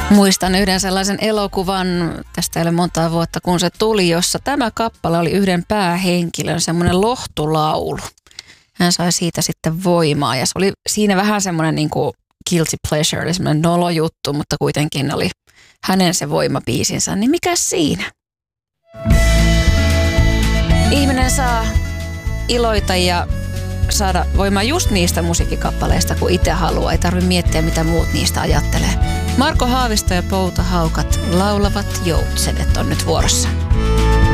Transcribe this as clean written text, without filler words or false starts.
Muistan yhden sellaisen elokuvan, tästä ei ole montaa vuotta kun se tuli, jossa tämä kappale oli yhden päähenkilön semmoinen lohtulaulu. Hän sai siitä sitten voimaa ja se oli siinä vähän semmoinen niin kuin guilty pleasure, eli semmoinen nolojuttu, mutta kuitenkin oli hänen se voimabiisinsä. Niin mikä siinä? Ihminen saa iloita ja saada voimaa just niistä musiikkikappaleista, kun itse haluaa. Ei tarvitse miettiä, mitä muut niistä ajattelee. Marko Haavisto ja Pouta Haukat laulavat Joutsenet on nyt vuorossa.